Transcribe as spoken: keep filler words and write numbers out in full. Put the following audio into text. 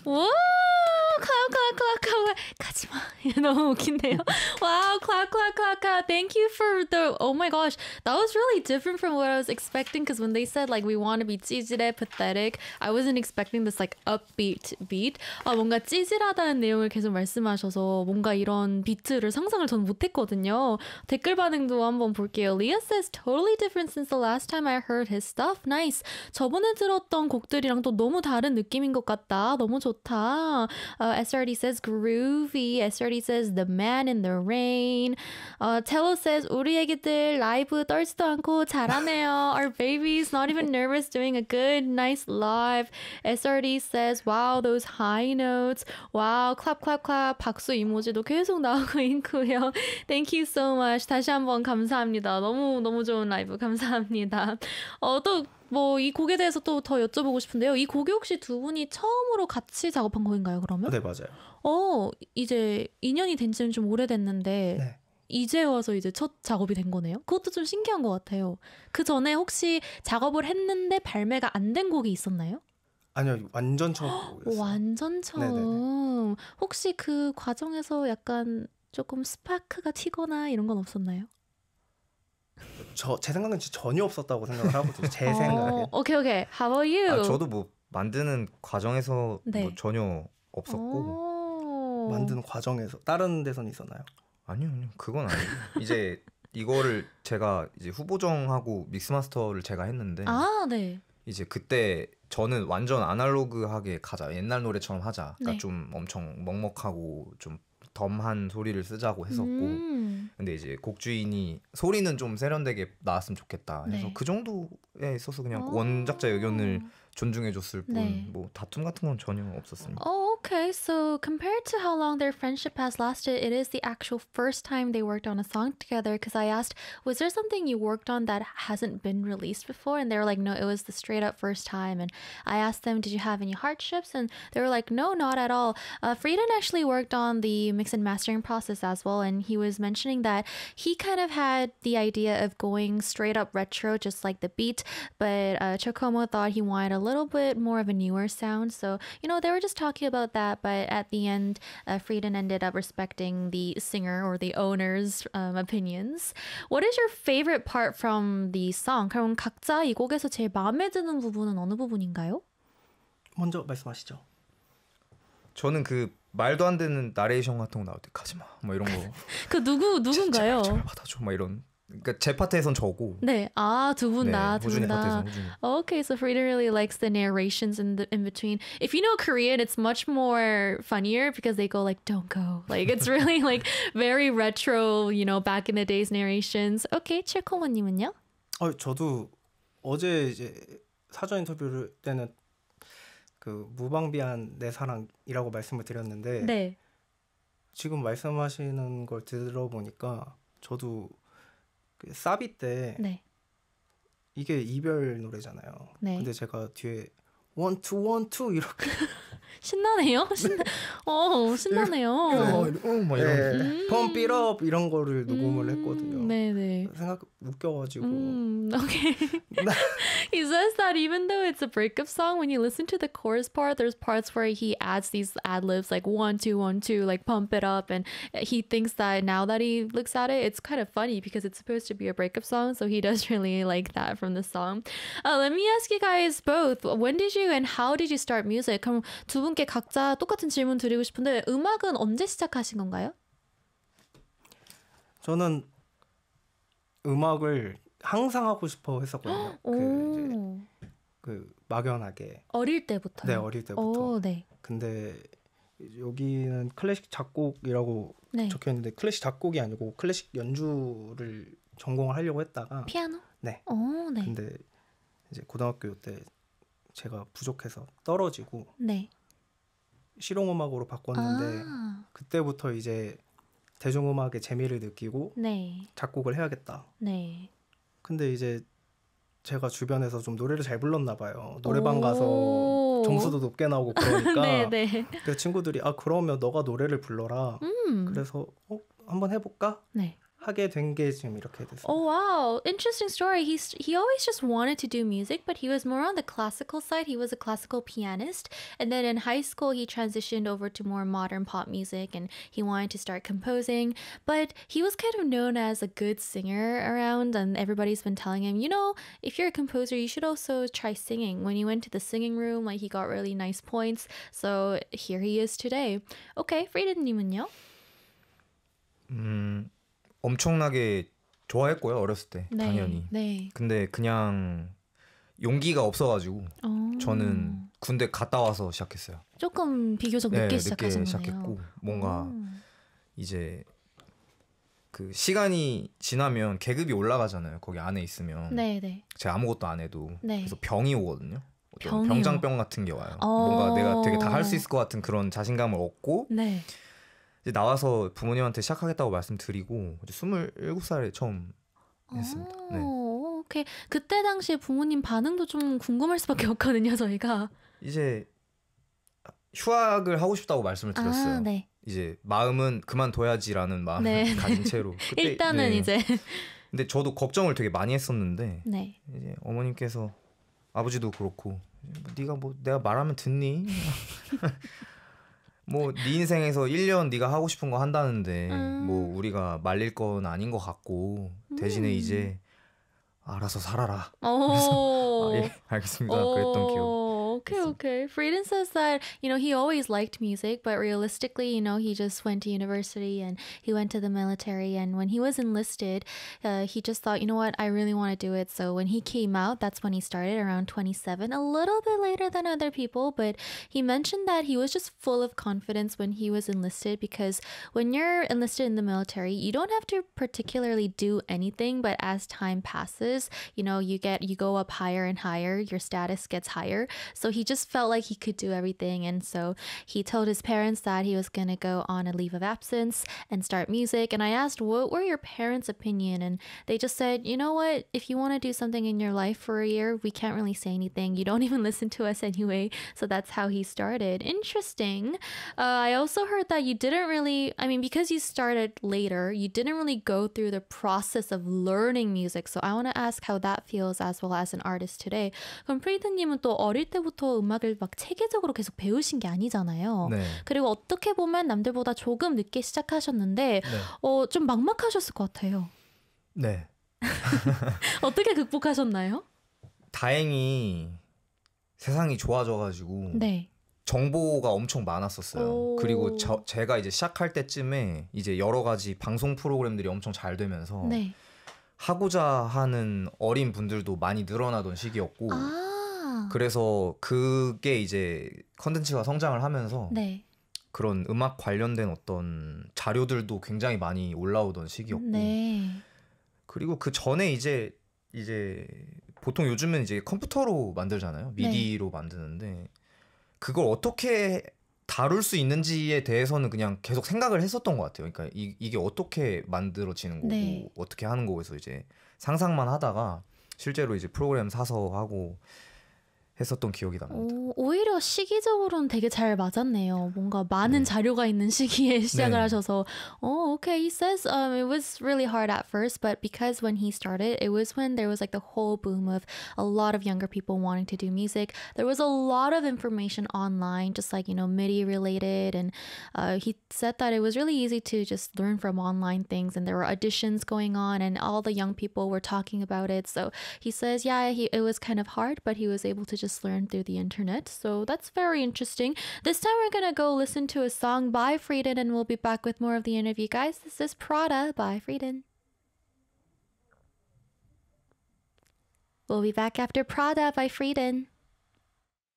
와, clap, clap, clap, clap. 가지마. 너무 웃긴데요. Wow, clap, clap, clap, clap. Thank you for the. Oh my gosh, that was really different from what I was expecting. Because when they said like we want to be 찌질해, pathetic, I wasn't expecting this like upbeat beat. 아 뭔가 찌질하다는 내용을 계속 말씀하셔서 뭔가 이런 비트를 상상을 전 못했거든요. 댓글 반응도 한번 볼게요. Leah says totally different since the last time I heard his stuff. Nice. 저번에 들었던 곡들이랑 또 너무 다른 느낌인 것 같다. 너무 좋다. Uh, S R D says groovy. S R D says the man in the rain. Uh, Tello says 우리 애기들 라이브 떨지도 않고 잘하네요. Our baby's not even nervous, doing a good, nice live. S R D says wow, those high notes. Wow, clap, clap, clap. 박수 이모지도 계속 나오고 있고요. Thank you so much. 다시 한번 감사합니다. 너무 너무 좋은 라이브 감사합니다. 어, 또 뭐 이 곡에 대해서 또 더 여쭤보고 싶은데요. 이 곡이 혹시 두 분이 처음으로 같이 작업한 곡인가요, 그러면? 네, 맞아요. 어, 이제 이 년이 된 지는 좀 오래됐는데 네. 이제 와서 이제 첫 작업이 된 거네요. 그것도 좀 신기한 것 같아요. 그 전에 혹시 작업을 했는데 발매가 안 된 곡이 있었나요? 아니요, 완전 처음 곡이었어요. 완전 처음. 네네네. 혹시 그 과정에서 약간 조금 스파크가 튀거나 이런 건 없었나요? 저, 제 생각은 전혀 없었다고 생각을 하거든요. 제 어, 생각에. 오케이 오케이. How about you? 아, 저도 뭐 만드는 과정에서 네. 뭐 전혀 없었고. 만드는 과정에서 다른 데선 있었나요? 아니요, 아니요. 그건 아니에요. 이제 이거를 제가 이제 후보정하고 믹스마스터를 제가 했는데 아, 네. 이제 그때 저는 완전 아날로그하게 가자. 옛날 노래처럼 하자. 그러니까 네. 좀 엄청 먹먹하고 좀 덤한 소리를 쓰자고 했었고 음. 근데 이제 곡 주인이 소리는 좀 세련되게 나왔으면 좋겠다 해서 네. 그 정도에 있어서 그냥 오. 원작자 의견을 존중해줬을 뿐 네. 뭐 다툼 같은 건 전혀 없었습니다. Oh, okay. So compared to how long their friendship has lasted, it is the actual first time they worked on a song together. Because I asked, was there something you worked on that hasn't been released before? And they were like, no, it was the straight up first time. And I asked them, did you have any hardships? And they were like, no, not at all. Uh, Frieden actually worked on the mix and mastering process as well. And he was mentioning that he kind of had the idea of going straight up retro, just like the beat. But uh, Chocomo thought he wanted a little bit more of a newer sound. So, you know, they were just talking about that. But at the end, uh, Frieden ended up respecting the singer or the owner's um, opinions. What is your favorite part from the song? 그럼 각자 이 곡에서 제일 마음에 드는 부분은 어느 부분인가요? 먼저 말씀하시죠. 저는 그 말도 안 되는 나레이션 같은 거 나올 때 가지마 뭐 이런 거. 그 누구 누군가요? 제발, 제발 받아줘 막 이런. 그러니까 제 파트에선 저고. 네, 아, 두 분 다, 두 분 다. Okay, so Frieden really likes the narrations in the in between. If you know Korean, it's much more funnier because they go like, "Don't go." Like it's really like very retro, you know, back in the days narrations. Okay, 칠코모님은요? 어, 저도 어제 이제 사전 인터뷰를 때는 그 무방비한 내 사랑이라고 말씀을 드렸는데, 네. 지금 말씀하시는 걸 들어보니까 저도 그 사비 때 네. 이게 이별 노래잖아요. 네. 근데 제가 뒤에 one two one two 이렇게 신나네요. 신나. 어, 신나네요. 어, 뭐 이런. 네, Pump It Up 이런 거를 녹음을 음, 했거든요. 네네. 생각 웃겨가지고. 음, okay. He says that even though it's a breakup song, when you listen to the chorus part, there's parts where he adds these ad libs like one two one two, like pump it up, and he thinks that now that he looks at it, it's kind of funny because it's supposed to be a breakup song, so he does really like that from the song. Uh, let me ask you guys both, when did you and how did you start music? 그럼 두 분께 각자 똑같은 질문 드리고 싶은데 음악은 언제 시작하신 건가요? 저는 음악을 항상 하고 싶어 했었거든요. 그, 이제 그 막연하게. 어릴 때부터. 네, 어릴 때부터. 오, 네. 근데 여기는 클래식 작곡이라고 네. 적혀 있는데 클래식 작곡이 아니고 클래식 연주를 전공을 하려고 했다가 피아노? 네. 오, 네. 근데 이제 고등학교 때 제가 부족해서 떨어지고 네. 실용음악으로 바꿨는데 아. 그때부터 이제 대중음악의 재미를 느끼고 네. 작곡을 해야겠다. 네. 근데 이제 제가 주변에서 좀 노래를 잘 불렀나 봐요. 노래방 가서 점수도 높게 나오고 그러니까 네, 네. 그래서 친구들이 아 그러면 너가 노래를 불러라. 음. 그래서 어 한번 해볼까? 네. 하게 된 게 지금 이렇게 됐어요. Oh wow, interesting story. He's he always just wanted to do music, but he was more on the classical side. He was a classical pianist, and then in high school he transitioned over to more modern pop music, and he wanted to start composing. But he was kind of known as a good singer around, and everybody's been telling him, you know, if you're a composer, you should also try singing. When he went to the singing room, like he got really nice points. So here he is today. Okay, 프리든님은요? 음. 엄청나게 좋아했고요 어렸을 때 네, 당연히. 네. 근데 그냥 용기가 없어가지고 오. 저는 군대 갔다 와서 시작했어요. 조금 비교적 늦게 네, 시작하신 늦게 거네요. 시작했고 뭔가 오. 이제 그 시간이 지나면 계급이 올라가잖아요. 거기 안에 있으면. 네, 네. 제가 아무것도 안 해도 네. 그래서 병이 오거든요. 어떤 병이요? 병장병 같은 게 와요. 어. 뭔가 내가 되게 다 할 수 있을 것 같은 그런 자신감을 얻고 네. 이제 나와서 부모님한테 시작하겠다고 말씀드리고 이제 스물일곱 살에 처음 했습니다. 네. 오, 오케이. 그때 당시에 부모님 반응도 좀 궁금할 수밖에 없거든요, 저희가. 이제 휴학을 하고 싶다고 말씀을 드렸어요. 아, 네. 이제 마음은 그만둬야지라는 마음을 네. 가진 채로 그때, 일단은 네. 이제 근데 저도 걱정을 되게 많이 했었는데 네. 이제 어머님께서 아버지도 그렇고 네가 뭐 내가 말하면 듣니? 뭐 네 인생에서 일 년 네가 하고 싶은 거 한다는데 음. 뭐 우리가 말릴 건 아닌 것 같고 대신에 음. 이제 알아서 살아라. 오. 아, 예, 알겠습니다. 그랬던 기억. Okay, okay. Frieden says that, you know, he always liked music, but realistically, you know, he just went to university and he went to the military. And when he was enlisted, uh, he just thought, you know what, I really want to do it. So when he came out, that's when he started around twenty-seven, a little bit later than other people. But he mentioned that he was just full of confidence when he was enlisted because when you're enlisted in the military, you don't have to particularly do anything. But as time passes, you know, you get, you go up higher and higher, your status gets higher. So he just felt like he could do everything. And so he told his parents that he was going to go on a leave of absence and start music. And I asked, what were your parents' opinion? And they just said, you know what? If you want to do something in your life for a year, we can't really say anything. You don't even listen to us anyway. So that's how he started. Interesting. Uh, I also heard that you didn't really, I mean, because you started later, you didn't really go through the process of learning music. So I want to ask how that feels as well as an artist today. 그럼 프리드님은 또 어릴 때부터 음악을 막 체계적으로 계속 배우신 게 아니잖아요. 네. 그리고 어떻게 보면 남들보다 조금 늦게 시작하셨는데 네. 어, 좀 막막하셨을 것 같아요. 네. 어떻게 극복하셨나요? 다행히 세상이 좋아져가지고 네. 정보가 엄청 많았었어요. 오. 그리고 저, 제가 이제 시작할 때쯤에 이제 여러 가지 방송 프로그램들이 엄청 잘 되면서 네. 하고자 하는 어린 분들도 많이 늘어나던 시기였고 아. 그래서 그게 이제 컨텐츠가 성장을 하면서 네. 그런 음악 관련된 어떤 자료들도 굉장히 많이 올라오던 시기였고 네. 그리고 그 전에 이제 이제 보통 요즘은 이제 컴퓨터로 만들잖아요. 미디로 네. 만드는데 그걸 어떻게 다룰 수 있는지에 대해서는 그냥 계속 생각을 했었던 것 같아요. 그러니까 이, 이게 어떻게 만들어지는 거고 네. 어떻게 하는 거에서 이제 상상만 하다가 실제로 이제 프로그램 사서 하고 했었던 기억이 납니다. 오, 오히려 시기적으로는 되게 잘 맞았네요. 뭔가 많은 네. 자료가 있는 시기에 시작을 네. 하셔서 oh, okay. He says um, it was really hard at first, but because when he started, it was when there was like the whole boom of a lot of younger people wanting to do music. There was a lot of information online, just like, you know, MIDI related. And uh, he said that it was really easy to just learn from online things. And there were auditions going on and all the young people were talking about it. So he says, yeah, he, it was kind of hard, but he was able to just learn through the internet. So that's very interesting. This time we're gonna go listen to a song by Frieden and we'll be back with more of the interview, guys. This is Prada by Frieden. We'll be back after Prada by Frieden.